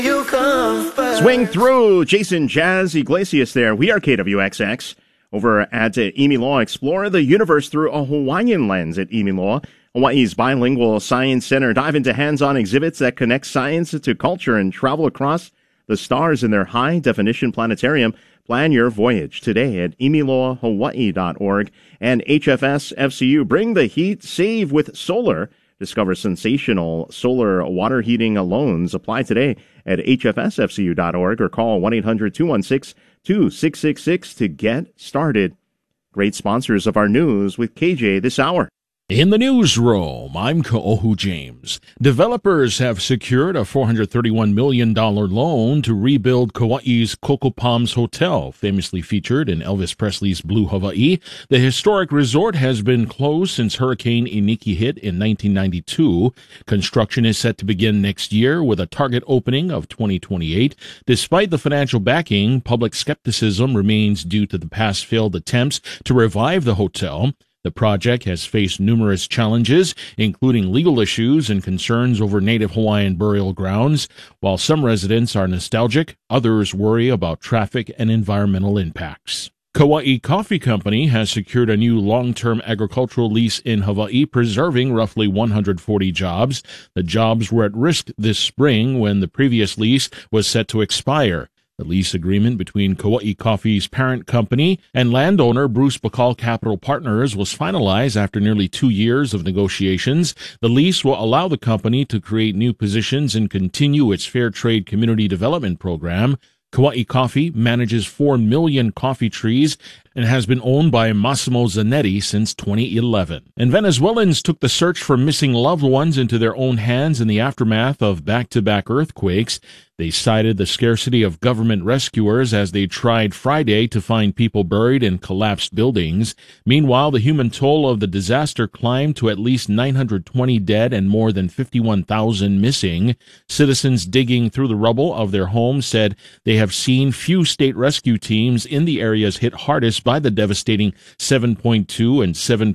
Swing through Jason Jazz Iglesias there. We are KWXX. Over at Emi Law, explore the universe through a Hawaiian lens at Emi Law, Hawaii's bilingual science center. Dive into hands-on exhibits that connect science to culture and travel across the stars in their high-definition planetarium. Plan your voyage today at emilawhawaii.org. And HFS FCU, bring the heat, save with solar. Discover sensational solar water heating loans. Apply today at hfsfcu.org or call 1-800-216-2666 to get started. Great sponsors of our news with KJ this hour. In the newsroom, I'm Ka'ohu James. Developers have secured a $431 million loan to rebuild Kauai's Coco Palms Hotel, famously featured in Elvis Presley's Blue Hawaii. The historic resort has been closed since Hurricane Iniki hit in 1992. Construction is set to begin next year with a target opening of 2028. Despite the financial backing, public skepticism remains due to the past failed attempts to revive the hotel. The project has faced numerous challenges, including legal issues and concerns over native Hawaiian burial grounds. While some residents are nostalgic, others worry about traffic and environmental impacts. Kauai Coffee Company has secured a new long-term agricultural lease in Hawaii, preserving roughly 140 jobs. The jobs were at risk this spring when the previous lease was set to expire. The lease agreement between Kauai Coffee's parent company and landowner Bruce Bacall Capital Partners was finalized after nearly 2 years of negotiations. The lease will allow the company to create new positions and continue its Fair Trade Community Development Program. Kauai Coffee manages 4 million coffee trees and has been owned by Massimo Zanetti since 2011. And Venezuelans took the search for missing loved ones into their own hands in the aftermath of back-to-back earthquakes. They cited the scarcity of government rescuers as they tried Friday to find people buried in collapsed buildings. Meanwhile, the human toll of the disaster climbed to at least 920 dead and more than 51,000 missing. Citizens digging through the rubble of their homes said they have seen few state rescue teams in the areas hit hardest by the devastating 7.2 and